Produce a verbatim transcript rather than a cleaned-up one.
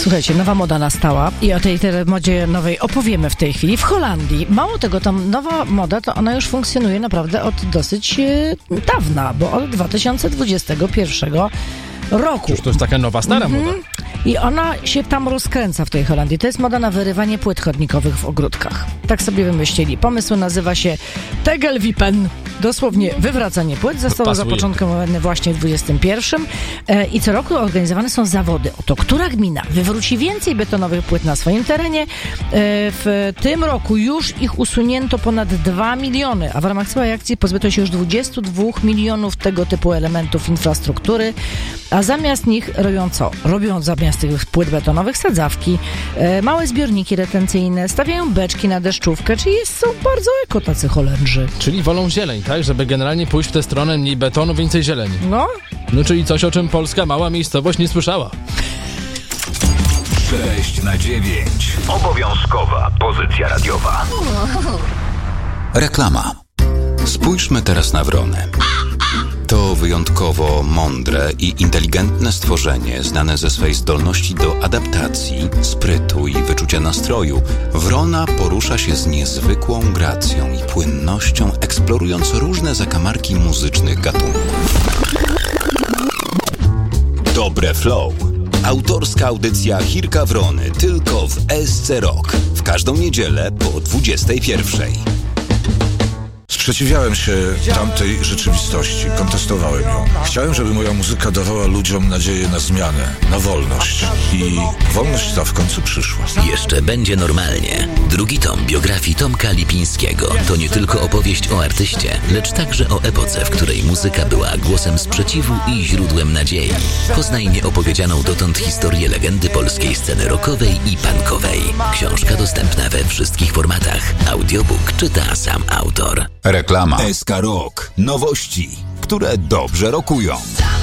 Słuchajcie, nowa moda nastała i o tej, tej modzie nowej opowiemy w tej chwili. W Holandii, mało tego, tam nowa moda, to ona już funkcjonuje naprawdę od dosyć e, dawna, bo od dwa tysiące dwudziestego pierwszego roku. Już to jest taka nowa, stara mhm. moda. I ona się tam rozkręca w tej Holandii. To jest moda na wyrywanie płyt chodnikowych w ogródkach. Tak sobie wymyślili. Pomysł nazywa się Tegelwippen. Dosłownie wywracanie płyt. Został Pasuje. zapoczątkowany właśnie w dwudziestym pierwszym. E, I co roku organizowane są zawody. Oto, która gmina wywróci więcej betonowych płyt na swoim terenie. E, w tym roku już ich usunięto ponad dwa miliony, a w ramach całej akcji pozbyto się już dwudziestu dwóch milionów tego typu elementów infrastruktury, a zamiast nich robią co? Robią zamiast tych płyt betonowych sadzawki, e, małe zbiorniki retencyjne, stawiają beczki na deszczówkę, czyli są bardzo eko tacy Holendrzy. Czyli wolą zieleń, tak? Żeby generalnie pójść w tę stronę, mniej betonu, więcej zieleni. No. No czyli coś, o czym polska mała miejscowość nie słyszała. sześć na dziewięć. Obowiązkowa pozycja radiowa. Reklama. Spójrzmy teraz na wronę. To wyjątkowo mądre i inteligentne stworzenie, znane ze swej zdolności do adaptacji, sprytu i wyczucia nastroju. Wrona porusza się z niezwykłą gracją i płynnością, eksplorując różne zakamarki muzycznych gatunków. Dobre Flow. Autorska audycja Chirka Wrony tylko w S C Rock. W każdą niedzielę po dwudziestej pierwszej. Sprzeciwiałem się tamtej rzeczywistości, kontestowałem ją. Chciałem, żeby moja muzyka dawała ludziom nadzieję na zmianę, na wolność. I wolność ta w końcu przyszła. Jeszcze będzie normalnie. Drugi tom biografii Tomka Lipińskiego to nie tylko opowieść o artyście, lecz także o epoce, w której muzyka była głosem sprzeciwu i źródłem nadziei. Poznaj nieopowiedzianą dotąd historię legendy polskiej sceny rockowej i punkowej. Książka dostępna we wszystkich formatach. Audiobook czyta sam autor. Reklama. S K Rock. Nowości, które dobrze rokują.